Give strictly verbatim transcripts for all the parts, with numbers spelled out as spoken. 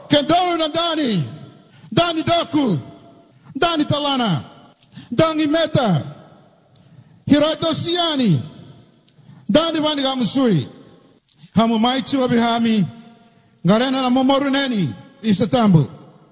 Kedolo na Dani, Dani Doku, Dani Talana, Dani Meta, Hirato Siani, Dani Vani Gamusui, Hamumaitu Abihami, Garena na Momoruneni, Isatambu.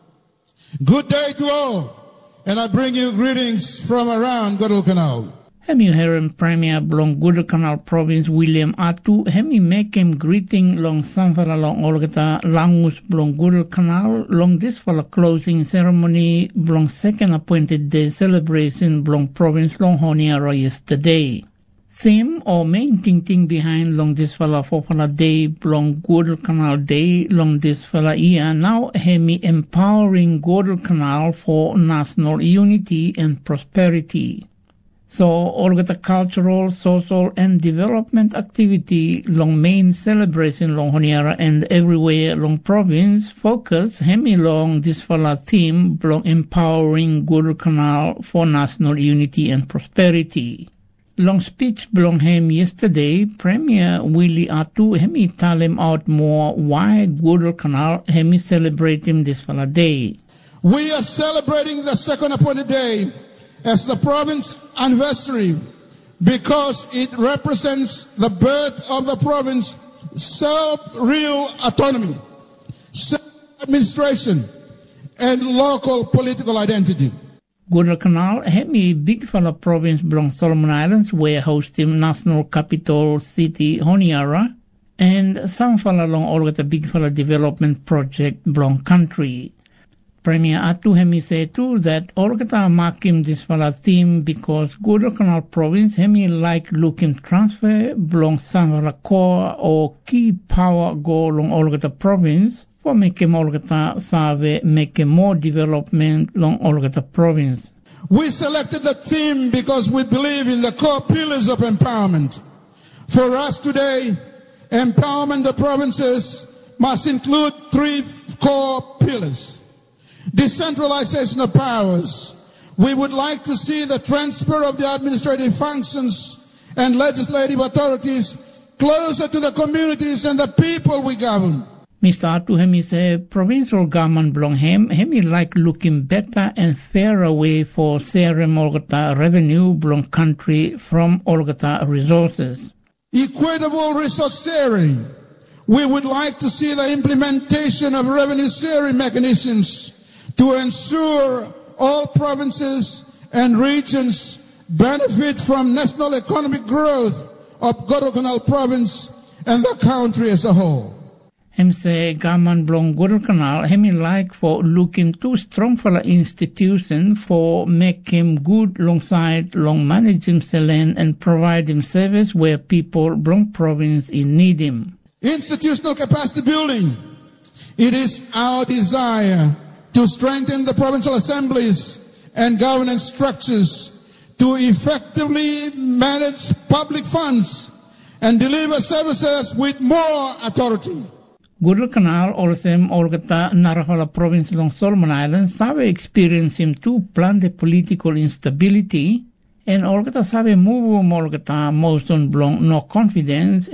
Good day to all, and I bring you greetings from around Guadalcanal. Hemi Heron Premier Blong Guadalcanal Province William Atu Hemi make him greeting long Sanfala long Olgata Langus Blong Guadalcanal long this for a closing ceremony Blong second appointed day celebration Blong Province Long Honiara yesterday. Theme or main thing thing behind long this fella for fella day Blong Guadalcanal Day long this fella year now Hemi empowering Guadalcanal for national unity and prosperity. So, Olgata cultural, social, and development activity long main celebration long Honiara and everywhere long province focus hemi long this fala theme long empowering Guadalcanal for national unity and prosperity. Long speech belong him yesterday, Premier Willie Atu hemi tell him out more why Guadalcanal hemi celebrate him this fala day. We are celebrating the second appointed day as the province anniversary because it represents the birth of the province self-real autonomy, self-administration, and local political identity. Guadalcanal hemi big fella province belong Solomon Islands where hosting national capital city Honiara and some fella long Olgata big fella development project belong country. Premier Atu hemi say too that Olgata mark him this fella theme because Guadalcanal province hemi like look him transfer belong some core or key power go long Olgata province for make him Olgata save make him more development long Olgata province. We selected the theme because we believe in the core pillars of empowerment. For us today, empowerment of the provinces must include three core pillars. Decentralization of powers. We would like to see the transfer of the administrative functions and legislative authorities closer to the communities and the people we govern. Mister Atu hemi say provincial government belong him hemi like looking better and fairer way for sharing Olgata revenue belong country from Olgata resources. Equitable resource sharing. We would like to see the implementation of revenue sharing mechanisms to ensure all provinces and regions benefit from national economic growth of Guadalcanal province and the country as a whole. Him say government belong Guadalcanal hemi like for looking too strong for the institution for make him good alongside long manage him land and provide him service where people belong province in need him. Institutional capacity building. It is our desire to strengthen the provincial assemblies and governance structures to effectively manage public funds and deliver services with more authority. Guadalcanal also Olgata Narafala province along Solomon Islands sabe experience him to plan the political instability and Olgata sabe move Olgata most on belong no confidence